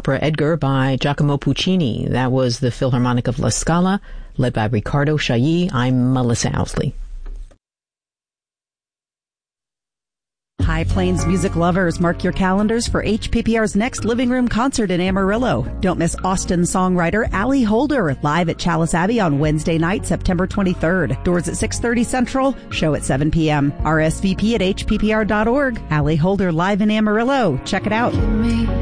opera Edgar by Giacomo Puccini. That was the Philharmonic of La Scala, led by Riccardo Chailly. I'm Melissa Owsley. High Plains music lovers, mark your calendars for HPPR's next Living Room concert in Amarillo. Don't miss Austin songwriter Allie Holder live at Chalice Abbey on Wednesday night, September 23rd. Doors at 6:30 Central, show at 7 p.m. RSVP at hppr.org. Allie Holder live in Amarillo. Check it out.